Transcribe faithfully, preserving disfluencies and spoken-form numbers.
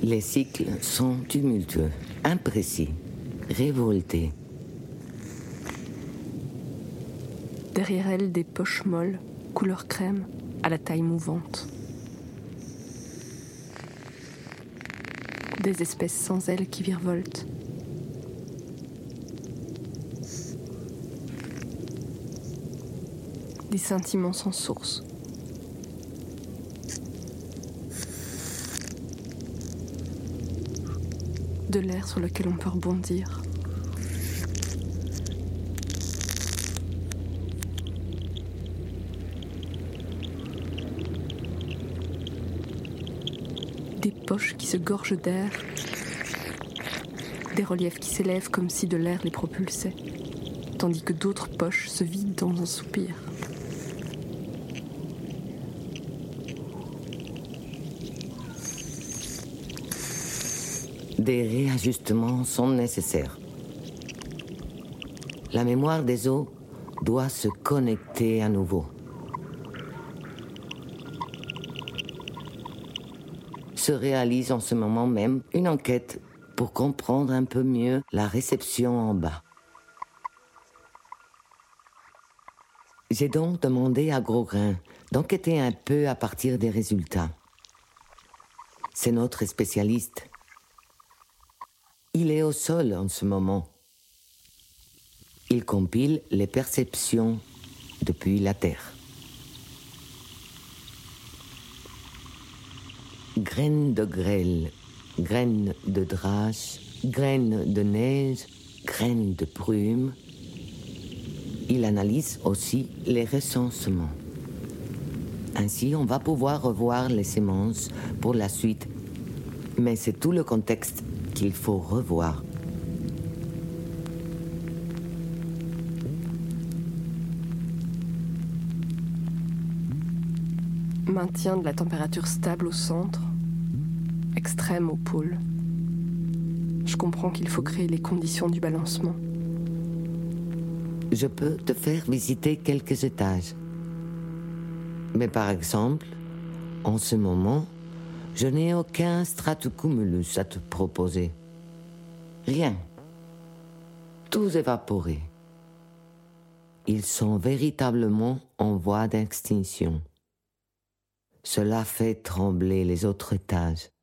Les cycles sont tumultueux, imprécis, révoltés. Derrière elle, des poches molles, couleur crème, à la taille mouvante. Des espèces sans ailes qui virevoltent. Des scintillements sans source. De l'air sur lequel on peut rebondir. Des poches qui se gorgent d'air. Des reliefs qui s'élèvent comme si de l'air les propulsait, tandis que d'autres poches se vident dans un soupir. Des réajustements sont nécessaires. La mémoire des eaux doit se connecter à nouveau. Se réalise en ce moment même une enquête pour comprendre un peu mieux la réception en bas. J'ai donc demandé à Grosgrain d'enquêter un peu à partir des résultats. C'est notre spécialiste. Il est au sol en ce moment. Il compile les perceptions depuis la Terre. Graines de grêle, graines de drache, graines de neige, graines de brume. Il analyse aussi les recensements. Ainsi, on va pouvoir revoir les semences pour la suite. Mais c'est tout le contexte qu'il faut revoir. Maintien de la température stable au centre, extrême au pôle. Je comprends qu'il faut créer les conditions du balancement. Je peux te faire visiter quelques étages. Mais par exemple, en ce moment, je n'ai aucun stratocumulus à te proposer. Rien. Tous évaporés. Ils sont véritablement en voie d'extinction. Cela fait trembler les autres étages.